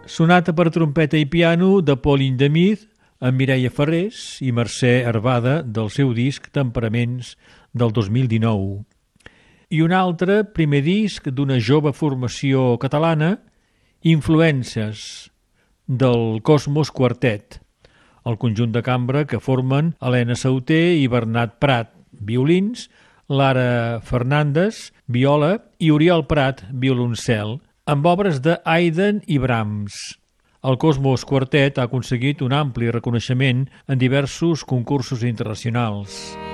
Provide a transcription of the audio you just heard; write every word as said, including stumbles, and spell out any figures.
Sonata per trompeta i piano de Paul Hindemith, amb Mireia Ferrés i Mercè Hervada del seu disc Temperaments del dos mil dinou. I un altre primer disc d'una jove formació catalana, Influències, del Cosmos Quartet, el conjunt de cambra que formen Helena Sauter i Bernat Prat, violins, Lara Fernández, viola i Oriol Prat, violoncel, amb obres de Haydn i Brahms. El Cosmos Quartet ha aconseguit un ampli reconeixement en diversos concursos internacionals.